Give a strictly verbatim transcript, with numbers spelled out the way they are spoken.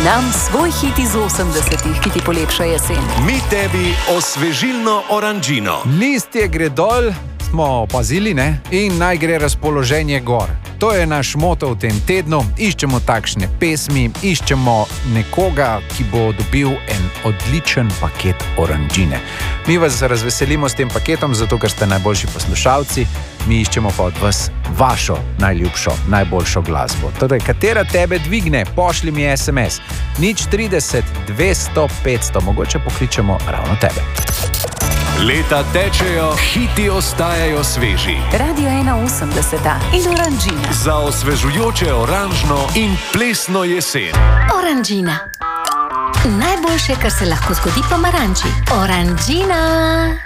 Nam svoj hit iz osemdesetih, ki ti polepša jesen. Mi tebi osvežilno oranžino. Listje gre dol, smo opazili, ne? In naj gre razpoloženje gor. To je naš moto v tem tednu. Iščemo takšne pesmi, iščemo nekoga, ki bo dobil en odličen paket oranžine. Mi vas razveselimo s tem paketom, zato ker ste najboljši poslušalci. Mi iščemo pa od vas vašo najljubšo, najboljšo glasbo. Torej, katera tebe dvigne, pošli mi es em es. nič trideset dvesto petsto, mogoče pokličemo ravno tebe. Leta tečejo, hiti ostajajo sveži. Radio ena osemdeseta in oranžina. Za osvežujoče oranžno in plesno jesen. Oranžina. Najboljše, kar se lahko zgodi pomaranči. Oranžina.